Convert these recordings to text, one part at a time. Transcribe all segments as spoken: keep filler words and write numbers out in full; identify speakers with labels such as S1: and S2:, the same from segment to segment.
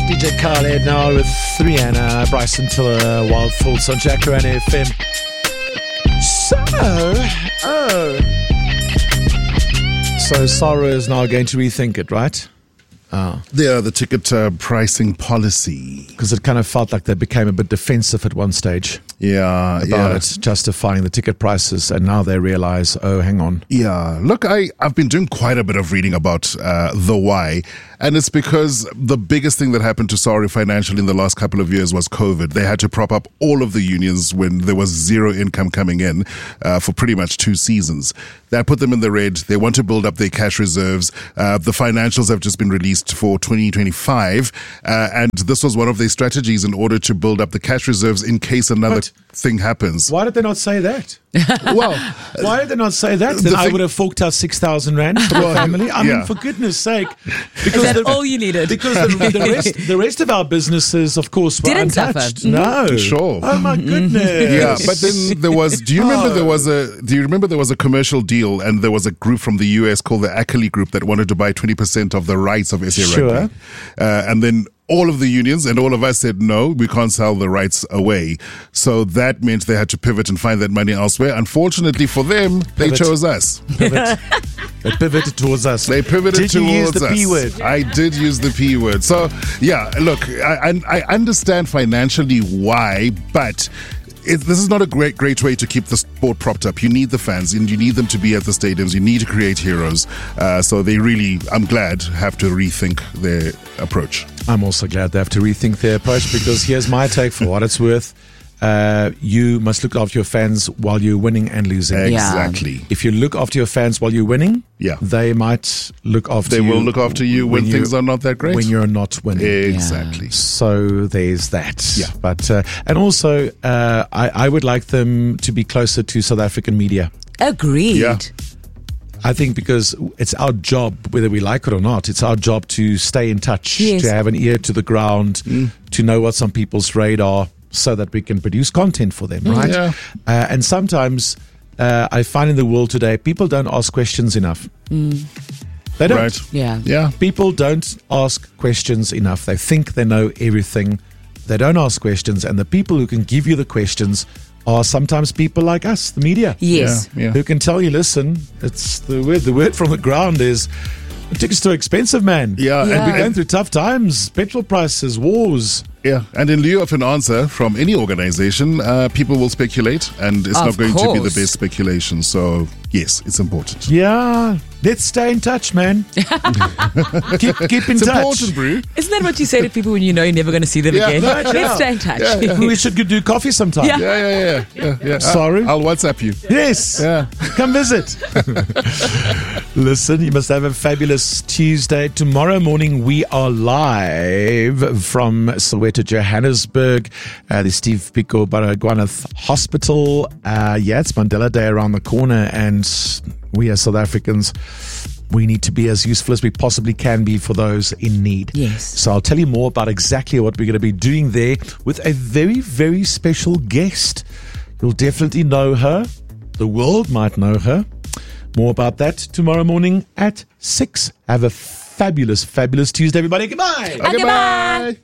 S1: D J Khaled now with Rihanna, Bryson Tiller, Wild Thoughts on Jacaranda F M. So, oh. So Sarah is now going to rethink it, right? Oh.
S2: Yeah, the ticket uh, pricing policy.
S1: Because it kind of felt like they became a bit defensive at one stage.
S2: Yeah,
S1: about
S2: yeah.
S1: it, justifying the ticket prices, and now they realize, oh, hang on.
S2: Yeah, look, I, I've been doing quite a bit of reading about uh, the why, and it's because the biggest thing that happened to Sauri financially in the last couple of years was COVID. They had to prop up all of the unions when there was zero income coming in uh, for pretty much two seasons. That put them in the red. They want to build up their cash reserves. Uh, the financials have just been released for twenty twenty-five, uh, and this was one of their strategies in order to build up the cash reserves in case another
S1: What?
S2: thing happens.
S1: Why did they not say that?
S2: Well,
S1: why did they not say that? Then
S2: the
S1: I
S2: thing-
S1: would have forked out six thousand rand for the family. I
S2: Yeah.
S1: mean, for goodness sake.
S3: Is that
S1: the,
S3: all you needed?
S1: Because the, the, rest, the rest of our businesses, of course, were
S3: Didn't suffer.
S1: untouched. No.
S2: Sure.
S1: Oh, my goodness.
S2: Yeah, but then there was. Do you remember
S1: Oh.
S2: there was a? Do you remember there was a commercial deal, and there was a group from the U S called the Ackley Group that wanted to buy twenty percent of the rights of S A
S1: Sure.
S2: Rugby, uh, and then all of the unions and all of us said no, we can't sell the rights away. So that meant they had to pivot and find that money elsewhere. Unfortunately for them, they
S1: Pivot.
S2: chose us.
S1: Pivot. They pivoted towards us.
S2: They pivoted
S1: Did you
S2: towards
S1: use the
S2: us.
S1: P word?
S2: I did use the P word. So yeah, look, I I, I understand financially why, but. It, this is not a great, great way to keep the sport propped up. You need the fans, and you need them to be at the stadiums. You need to create heroes. Uh, so they really, I'm glad, have to rethink their approach.
S1: I'm also glad they have to rethink their approach, because here's my take for what it's worth. Uh, you must look after your fans while you're winning and losing.
S2: Exactly.
S1: If you look after your fans while you're winning,
S2: Yeah.
S1: they might look after
S2: They
S1: you.
S2: will look after you when,
S1: you-
S2: things are not that great.
S1: When you're not winning.
S2: Exactly.
S1: So there's that.
S2: Yeah.
S1: But uh, and also, uh, I, I would like them to be closer to South African media.
S3: Agreed.
S2: Yeah.
S1: I think because it's our job, whether we like it or not, it's our job to stay in touch,
S3: Yes.
S1: to have an ear to the ground,
S2: Mm.
S1: to know what's on people's radar, so that we can produce content for them, right?
S2: Yeah.
S1: Uh, and sometimes uh, I find in the world today, people don't ask questions enough. They don't.
S2: Right.
S3: Yeah.
S2: Yeah.
S1: People don't ask questions enough. They think they know everything. They don't ask questions. And the people who can give you the questions are sometimes people like us, the media.
S3: Yes.
S2: Yeah.
S1: Who can tell you, listen, it's the word, the word from the ground is, the tickets too expensive, man.
S2: Yeah,
S1: And
S3: Yeah.
S1: we're going through tough times, petrol prices, wars.
S2: Yeah, and in lieu of an answer from any organization, uh, people will speculate, and it's
S3: Of
S2: not going to be the
S3: course.
S2: best speculation. So, yes, it's important.
S1: Yeah. Let's stay in touch, man. keep, keep in
S2: It's
S1: touch.
S2: important, Brew.
S3: Isn't that what you say to people when you know you're never going to see them
S2: Yeah,
S3: again?
S2: right,
S3: Let's
S2: yeah.
S3: stay in touch.
S2: Yeah, yeah.
S1: We should go do coffee sometime.
S3: Yeah.
S2: Yeah, yeah, yeah, yeah, yeah.
S1: Sorry?
S2: I'll, I'll WhatsApp you.
S1: Yes.
S2: Yeah.
S1: Come visit. Listen, you must have a fabulous Tuesday. Tomorrow morning, we are live from Soweto, Johannesburg, uh, the Steve Biko Baragwanath Hospital. Uh, yeah, it's Mandela Day around the corner, and we as South Africans, we need to be as useful as we possibly can be for those in need.
S3: Yes.
S1: So I'll tell you more about exactly what we're going to be doing there with a very, very special guest. You'll definitely know her. The world might know her. More about that tomorrow morning at six. Have a fabulous, fabulous Tuesday, everybody. Goodbye.
S3: Okay, bye.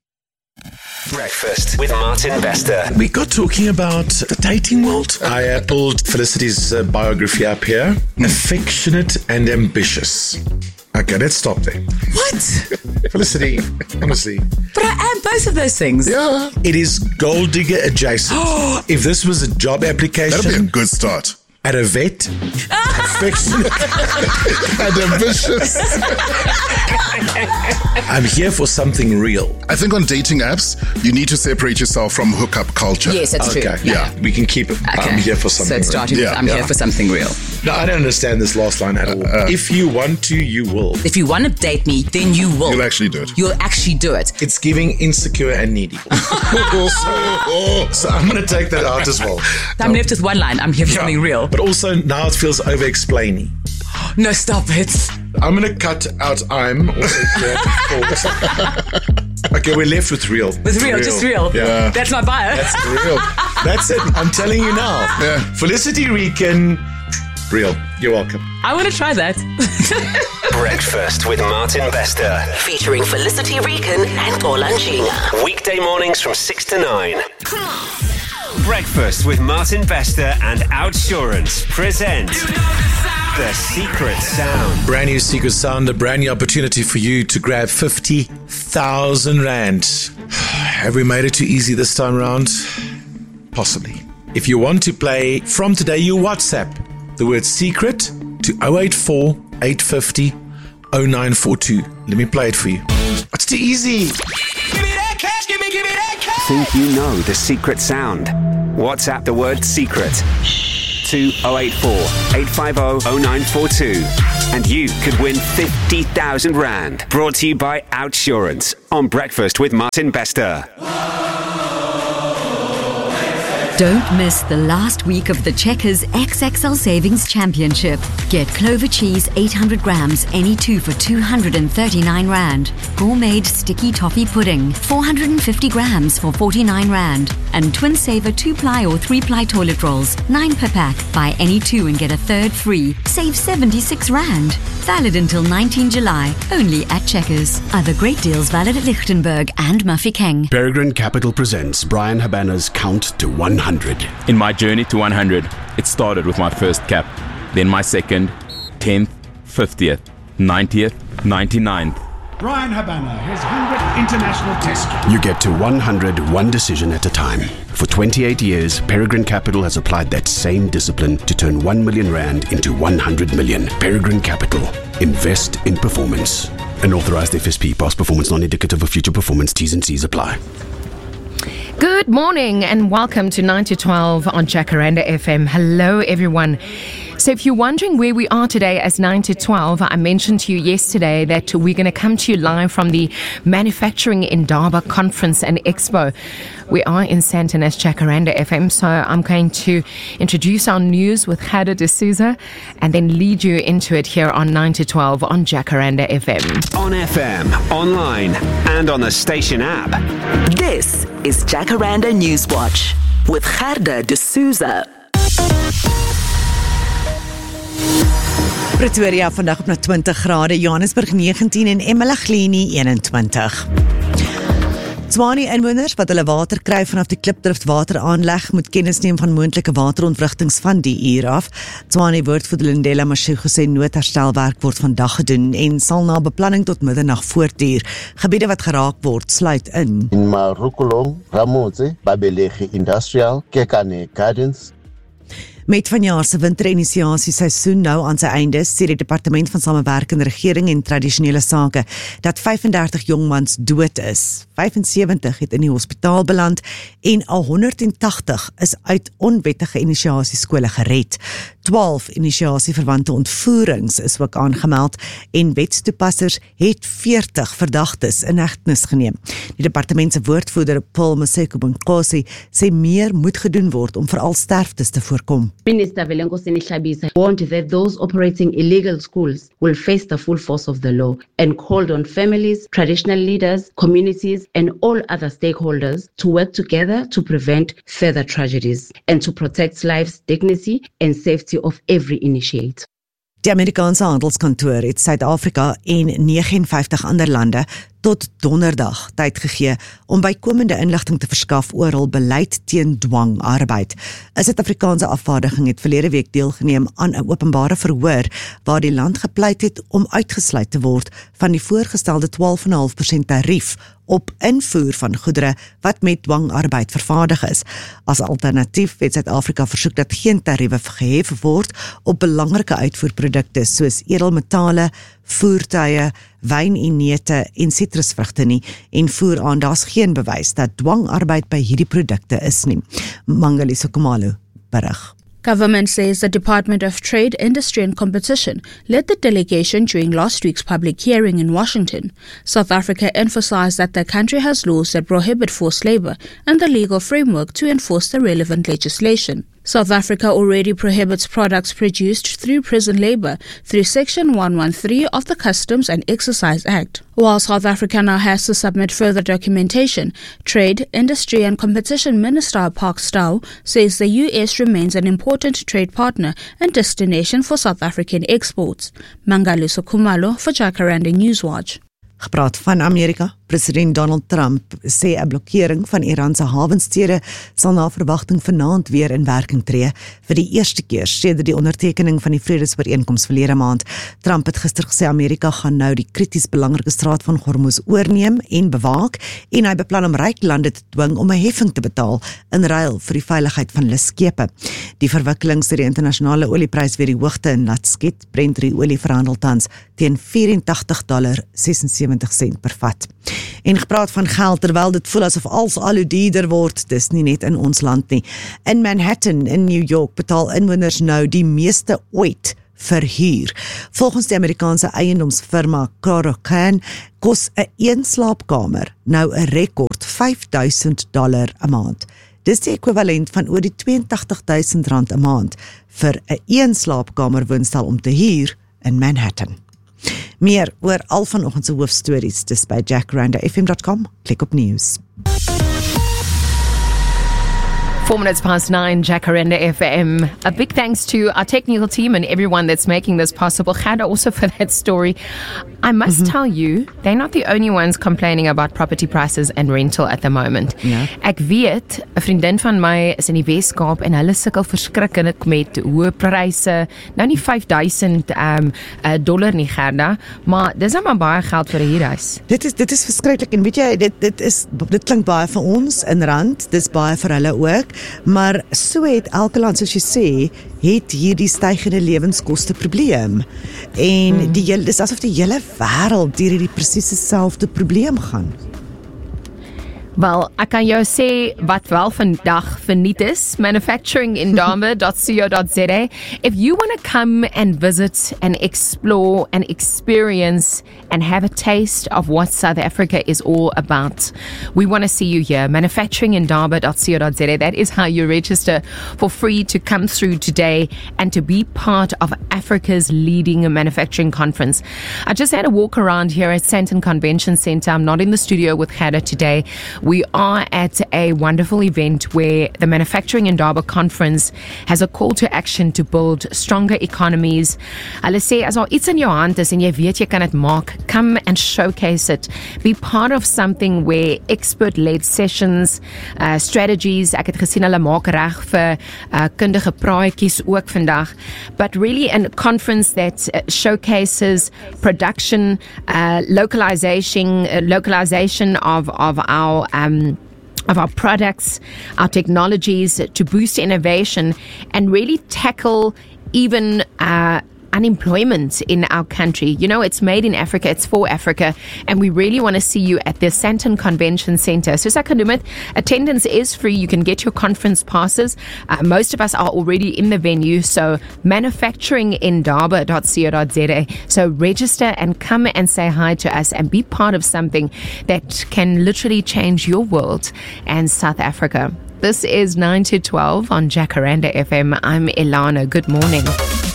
S4: Breakfast with Martin Bester.
S1: We got talking about the dating world. I uh, pulled Felicity's uh, biography up here. Affectionate and ambitious. Okay, let's stop there.
S3: What?
S1: Felicity, honestly,
S3: But I am both of those things.
S2: Yeah,
S1: it is gold digger adjacent. If this was a job
S2: that'll be a
S1: application
S2: good start.
S1: at a vet, affectionate
S2: And ambitious.
S1: I'm here for something real.
S2: I think on dating apps, you need to separate yourself from hookup culture.
S3: Yes, that's true.
S1: Okay,
S2: Yeah.
S1: we can keep it.
S3: Okay.
S1: I'm here for
S3: So
S1: something
S3: it's
S1: real.
S3: starting
S2: Yeah,
S3: with I'm
S2: yeah.
S3: here for something real.
S1: No, I don't understand this last line at all.
S2: Uh,
S1: if you want to, you will.
S3: If you want to date me, then you will.
S2: You'll actually do it.
S3: You'll actually do it.
S1: It's giving insecure and needy. so, so I'm going to take that out as well.
S3: I'm left with one line. I'm here for something real.
S1: But also now it feels over-explaining.
S3: No, stop it.
S1: I'm going to cut out I'm also here for- Okay, we're left with real.
S3: With real, just real.
S1: Yeah.
S3: That's my bio.
S1: That's real. That's it. I'm telling you now.
S2: Yeah.
S1: Felicity Rican, real. You're welcome.
S3: I want to try that.
S4: Breakfast with Martin Bester.
S5: Featuring Felicity Regan and Olanjinga.
S4: Weekday mornings from six to nine. Breakfast with Martin Bester and Outsurance present The Secret Sound.
S1: Brand new Secret Sound, a brand new opportunity for you to grab fifty thousand rand. Have we made it too easy this time around? Possibly. If you want to play from today, you WhatsApp the word secret to oh eight four, eight five oh, oh nine four two. Let me play it for you. It's too easy.
S6: Give me that cash, give me, give me that cash.
S4: Think you know the secret sound? WhatsApp the word secret to oh eight four, eight five oh, oh nine four two. And you could win fifty thousand rand. Brought to you by Outsurance on Breakfast with Martin Bester.
S7: Don't miss the last week of the Checkers X X L Savings Championship. Get Clover Cheese eight hundred grams, any two for two hundred thirty-nine rand. Gourmet Sticky Toffee Pudding, four hundred fifty grams for forty-nine rand. And Twin Saver two-ply or three-ply toilet rolls, nine per pack. Buy any two and get a third free. Save seventy-six rand. Valid until nineteenth July, only at Checkers. Other great deals valid at Lichtenberg and Mafeking.
S8: Peregrine Capital presents Brian Habana's Count to one hundred.
S9: In my journey to one hundred, it started with my first cap, then my second, tenth, fiftieth, ninetieth, ninety-ninth.
S10: Brian Habana, his one hundredth international test cap.
S8: You get to one hundred one decision at a time. For twenty-eight years, Peregrine Capital has applied that same discipline to turn one million rand into one hundred million. Peregrine Capital. Invest in performance. An authorized F S P. Past performance non-indicative of future performance. T's and C's apply.
S11: Good morning and welcome to nine to twelve on Jacaranda F M. Hello everyone. So if you're wondering where we are today as nine to twelve, I mentioned to you yesterday that we're going to come to you live from the Manufacturing Indaba Conference and Expo. We are in Sandton as Jacaranda F M, so I'm going to introduce our news with Gerda de Souza and then lead you into it here on nine to twelve on Jacaranda F M.
S4: On F M, online and on the station app.
S5: This is Jacaranda Newswatch with Gerda de Souza.
S12: Pretoria vandag op na twintig grade, Johannesburg negentien en Emalageni eenentwintig. Tswane inwoners wat hulle water kry vanaf die Klipdrift wateraanleg moet kennis neem van moontlike waterontwrigtings van die uur af. Tswane woordvoerder Lindela Mashugu sê noodherstelwerk word vandag gedoen en sal na beplanning tot middernag voortduur. Gebiede wat geraak word sluit in
S13: in Marukulong, Ramotse, Babelege Industrial, Kekane Gardens.
S12: Met vanjaar se winterinisiasie seisoen nou aan sy einde, sê die Departement van Samewerkende Regering en Tradisionele Sake dat vyf-en-dertig jongmans dood is. vyf-en-sewentig het in die hospitaal beland en al honderd tagtig is uit onwettige inisiasieskole gered. twaalf inisiasieverwante ontvoerings is ook aangemeld en wetstoepassers het veertig verdagtes in hegtenis geneem. Die departement se woordvoerder Paul Maseko Bonkosi sê meer moet gedoen word om veral sterftes te voorkom.
S14: Minister Velenko Senihlabisa warned that those operating illegal schools will face the full force of the law and called on families, traditional leaders, communities and all other stakeholders to work together to prevent further tragedies and to protect lives, dignity and safety of every initiate.
S12: Die Amerikaanse handelskantoor het Suid-Afrika en negenenvyftig ander lande tot donderdag tyd gegee om bykomende inligting te verskaf oor hul beleid teen dwangarbeid. 'n Suid-Afrikaanse afvaardiging het verlede week deelgeneem aan 'n openbare verhoor waar die land gepleit het om uitgesluit te word van die voorgestelde twaalf komma vyf persent tarief op invoer van goedere wat met dwangarbeid vervaardig is. As alternatief het Suid-Afrika versoek dat geen tariewe gehef word op belangrike uitvoerprodukte soos edelmetale, voertuie, wyn en neute en sitrusvrugte nie en voer aan daar's geen bewys dat dwangarbeid by hierdie produkte is nie. Mangaliso Kumalo berig.
S15: Government says the Department of Trade, Industry and Competition led the delegation during last week's public hearing in Washington. South Africa emphasized that the country has laws that prohibit forced labor and the legal framework to enforce the relevant legislation. South Africa already prohibits products produced through prison labour through Section one thirteen of the Customs and Excise Act. While South Africa now has to submit further documentation, Trade, Industry and Competition Minister Park Stow says the U S remains an important trade partner and destination for South African exports. Mangaliso Kumalo for Jacaranda Newswatch.
S12: Gepraat van Amerika, president Donald Trump sê 'n blokkering van Iran se hawenstede sal na verwagting vanaand weer in werking tree vir die eerste keer sedert die ondertekening van die vredesooreenkoms verlede maand. Trump het gister gesê Amerika gaan nou die krities belangrike straat van Hormuz oorneem en bewaak en hy beplan om ryk lande te dwing om 'n heffing te betaal in ruil vir die veiligheid van hulle skepe. Die verwikkelings deur die internasionale olieprys weer die hoogte in laat skiet. Brent olie verhandel tans teen vyf-en-tagtig dollar sesensewentig sent per vat. En gepraat van geld, terwyl dit voel asof alles al hoe duurder word, dis nie net in ons land nie. In Manhattan in New York betaal inwoners nou die meeste ooit vir huur. Volgens die Amerikaanse eiendomsfirma Corocan kos 'n eenslaapkamer nou 'n rekord vyf duisend dollar 'n maand. Dis die ekwivalent van oor die tweeëntagtig duisend rand 'n maand vir 'n eenslaapkamer woonstel om te huur in Manhattan. Meer oor al vanoggend se hoofstories dis by jacaranda f m dot com. Klik op nuus.
S11: Four minutes past nine, Jacaranda F M. A big thanks to our technical team and everyone that's making this possible. Khada also for that story. I must mm-hmm. tell you, they're not the only ones complaining about property prices and rental at the moment.
S12: Ja.
S11: Ek weet, 'n vriendin van my is in die Weskaap en hulle sukkel verskriklik met hoë pryse. Nou nie vyf duisend um, uh, dollar nie, Gerda, maar dis nou maar baie geld vir 'n huurhuis.
S12: Dit is dit is verskriklik en weet jy, dit dit is dit klink baie vir ons in rand, dis baie vir hulle ook. Maar so het elke land, soos jy sê, het hierdie stygende lewenskoste probleem. En hmm. die hele, dis asof die hele wêreld deur hierdie presies dieselfde probleem gaan.
S11: Wel, ek kan jou sê wat wel vandag verniet is, manufacturing indaba dot co dot z a. If you want to come and visit and explore and experience and have a taste of what South Africa is all about, we want to see you here. manufacturing indaba dot co dot z a. That is how you register for free to come through today and to be part of Africa's leading manufacturing conference. I just had a walk around here at Sandton Convention Centre. I'm not in the studio with Khada today. We are at a wonderful event where the Manufacturing Indaba Conference has a call to action to build stronger economies. Hulle sê, as al iets in jou hand is en jy weet jy kan dit maak, come and showcase it. Be part of something where expert-led sessions, uh, strategies, ek het gesien hulle maak reg vir uh, kundige praatjies ook vandag, but really a conference that uh, showcases production, uh, localization, uh, localization of, of our Um, of our products, our technologies to boost innovation and really tackle even uh, unemployment in our country. You know, it's made in Africa, it's for Africa, and we really want to see you at the Sandton Convention Centre. So, Sakanumit, attendance is free. You can get your conference passes. Uh, most of us are already in the venue, so manufacturing indaba dot co dot z a. So register and come and say hi to us and be part of something that can literally change your world and South Africa. This is nine to twelve on Jacaranda F M. I'm Ilana. Good morning.